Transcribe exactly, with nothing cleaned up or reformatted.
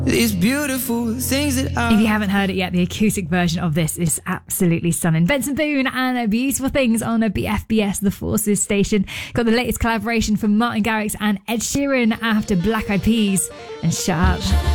These beautiful things that I... If you haven't heard it yet, the acoustic version of this is absolutely stunning. Benson Boone and Beautiful Things on a B F B S, the Forces station. Got the latest collaboration from Martin Garrix and Ed Sheeran after Black Eyed Peas and Shut Up.